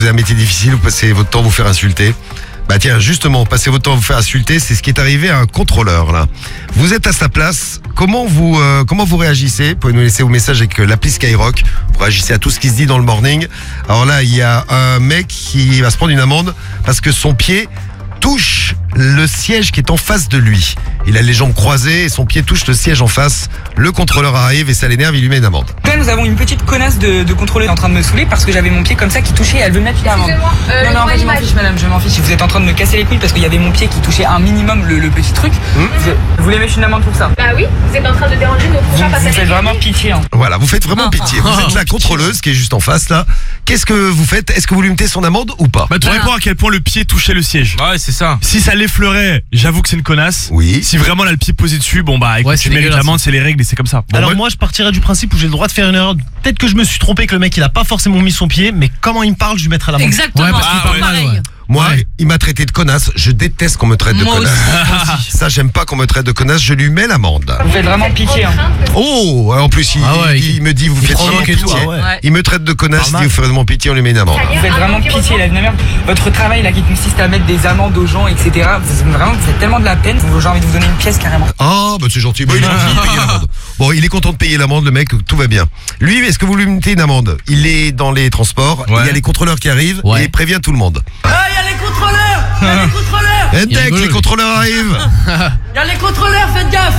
Vous avez un métier difficile, vous passez votre temps à vous faire insulter. Bah tiens, justement, passez votre temps à vous faire insulter, c'est ce qui est arrivé à un contrôleur là. Vous êtes à sa place, comment vous réagissez? Vous pouvez nous laisser vos messages avec l'appli Skyrock. Vous réagissez à tout ce qui se dit dans le morning. Alors là, il y a un mec qui va se prendre une amende parce que son pied touche le siège qui est en face de lui. Il a les jambes croisées et son pied touche le siège en face. Le contrôleur arrive et ça l'énerve, il lui met une amende. Là, nous avons une petite connasse de contrôleuse en train de me saouler parce que j'avais mon pied comme ça qui touchait et elle veut mettre une amende. Non, en fait, je m'en fiche, madame, je m'en fiche. Vous êtes en train de me casser les couilles parce qu'il y avait mon pied qui touchait un minimum le petit truc. Vous voulez mettre une amende pour ça? Bah oui, vous êtes en train de déranger nos prochains Vous passagers. faites vraiment pitié. Hein. Voilà, vous faites vraiment pitié. Vous êtes la contrôleuse qui est juste en face là. Qu'est-ce que vous faites? Est-ce que vous lui mettez son amende ou pas? Bah tu réponds à quel point le pied touchait le siège. Ouais, c'est ça. Si ça l'effleurait, j'avoue que c'est une connasse. Oui. Si vraiment elle a le pied posé dessus, bon bah écoute, Ouais, tu c'est mérites dégueulasse. l'amende, c'est les règles et c'est comme ça. Bon, Alors moi je partirais du principe où j'ai le droit de faire une erreur. Peut-être que je me suis trompé, que le mec il a pas forcément mis son pied, mais comment il me parle, je lui mettrai la main. Exactement, Ouais, parce qu'il c'est parle mal, pareil. ouais. Moi, il m'a traité de connasse. Je déteste qu'on me traite de Moi connasse. aussi. Ça, j'aime pas qu'on me traite de connasse. Je lui mets l'amende. Vous faites vraiment pitié. Hein. Oh, en plus, il me dit, vous faites vraiment provoque et tout, pitié. ah ouais. Ouais. Il me traite de connasse, il Pas dit, mal. vous faites vraiment pitié, on lui met une amende. Vous faites vraiment pitié, la merde. Votre travail là qui consiste à mettre des amendes aux gens, etc. Vous faites tellement de la peine. J'ai envie de vous donner une pièce carrément. Ah, bah c'est gentil. Bon, il est gentil, il paye l'amende. Bon, il est content de payer l'amende, le mec, tout va bien. Lui, est-ce que vous lui mettez une amende? Il est dans les transports, il y a les contrôleurs qui arrivent et il prévient tout le monde. Il y a les contrôleurs! Il y a les contrôleurs! Et dès que les contrôleurs arrivent, Il y a les contrôleurs, faites gaffe!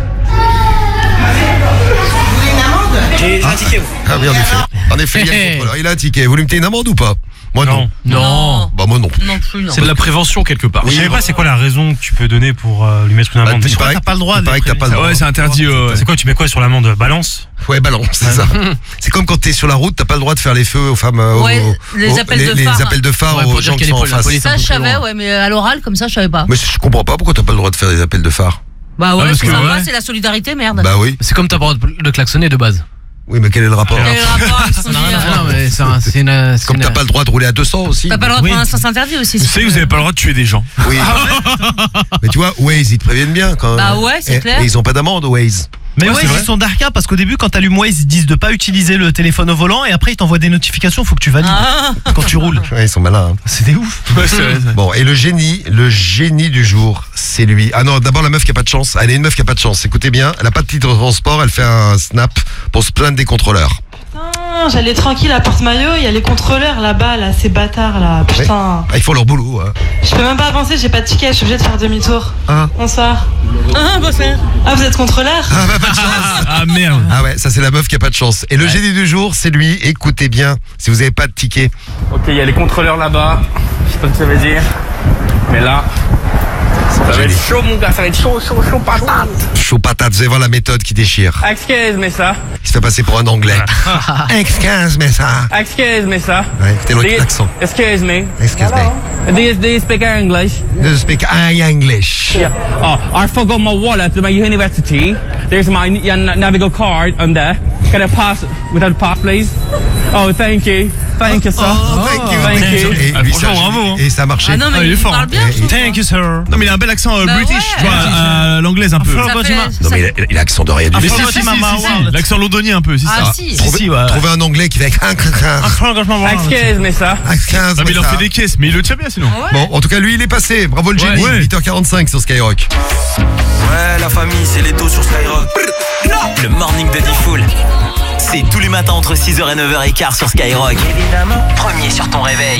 J'ai un ticket. ah bien, en effet, il y a le contrôleur, il a un ticket. Vous lui mettez une amende ou pas? Moi non. Non. Bah moi non. Non plus, non. C'est de la prévention quelque part. je sais pas c'est quoi la raison que tu peux donner pour lui mettre une amende. Il paraît t'as pas le droit il de paraît que t'as pas le droit. Ouais, c'est interdit. C'est quoi, tu mets quoi sur l'amende? Balance? Ouais, balance, c'est ça. C'est comme quand t'es sur la route, t'as pas le droit de faire les feux aux femmes. Ouais, les appels de phare. Les appels de phare Ouais, aux pour dire gens qui qu'il y sont a en la face. police. Ça, je savais, ouais, mais à l'oral, comme ça, je savais pas. Mais je comprends pas pourquoi t'as pas le droit de faire des appels de phare. Bah ouais, parce c'est que, sympa, ouais. c'est la solidarité, merde. Bah oui. C'est comme t'as pas le droit de klaxonner de base. Oui, mais quel est le rapport? Quel est le rapport avec ce qu'on dit, là Non, mais c'est une. Comme t'as pas le droit de rouler à 200 aussi. T'as pas le droit de prendre un sens interdit aussi. Tu sais que vous avez pas le droit de tuer des gens. Oui. Mais tu vois, Waze, ils te préviennent bien quand même. Bah ouais, c'est clair. Et ils ont pas d'amende, Waze. Mais Ouais, ouais, c'est vrai. ils sont d'arca parce qu'au début, quand t'allumes Waze, ils disent de pas utiliser le téléphone au volant et après ils t'envoient des notifications, faut que tu valides Ah. quand tu roules. Ouais, ils sont malins. Hein. C'est des ouf. Ouais, c'est vrai. Bon, et le génie du jour, c'est lui. Ah non, d'abord la meuf qui a pas de chance. Elle est une meuf qui a pas de chance. Écoutez bien, elle a pas de titre de transport, elle fait un snap pour se plaindre des contrôleurs. Putain, j'allais tranquille à Porte-Maillot, il y a les contrôleurs là-bas, là, ces bâtards là, putain. Ah, ils font leur boulot. Hein. Je peux même pas avancer, j'ai pas de ticket, je suis obligée de faire demi-tour. Ah. Bonsoir. Ah, bah c'est. Ah, vous êtes contrôleur? Ah bah pas de chance. Ah merde. Ah ouais, ça c'est la meuf qui a pas de chance. Et le génie du jour, c'est lui. Écoutez bien, si vous avez pas de ticket. Ok, il y a les contrôleurs là-bas. Je sais pas ce que ça veut dire. Mais là, ça va être chaud, mon gars. Ça va être chaud, patate. Chaud patate, vous allez voir la méthode qui déchire. Excuse-moi ça. Il se fait passer pour un anglais. Excuse-moi ça. Excuse-me ça. Ouais, c'était l'autre accent. Excuse me. Excuse me. Do you speak English? Do you speak English? Yeah. Oh, I forgot my wallet at my university. There's my Navigo card on there. Can I pass without pass, please? Oh, thank you. Thank you, sir. Oh, thank you. Thank you. Et, Ah, lui, franchement, ça, bravo, hein. Et ça a marché. Ah non, mais Ah, il est il fort, parle hein. bien, je trouve. Thank you, sir. Non mais il a un bel accent Bah british, ouais. tu vois, l'anglaise un peu. Ça fait- Non ça- mais il a l'accent de rien du Mais tout. si, Afro si, si, Mama si, World. l'accent londonien un peu, c'est Ah ça. si. Trouvez ouais. trouvez un anglais qui va avec Excuse me ça. Non mais il en fait des caisses, mais il le tient bien sinon. Bon, en tout cas, lui, il est passé. Bravo le génie. Ouais. 8h45 sur Skyrock. Ouais, la famille, c'est les taux sur Skyrock. Le morning de Diffoul. C'est tous les matins entre 6h et 9h15 sur Skyrock. Évidemment. Premier sur ton réveil.